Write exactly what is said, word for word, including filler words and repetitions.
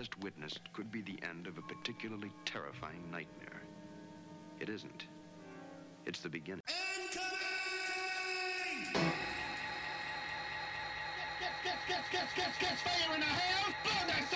just witnessed could be the end of a particularly terrifying nightmare. It isn't. It's the beginning. Incoming! Get, get, get, get, get, get, get fire in the house! Blow that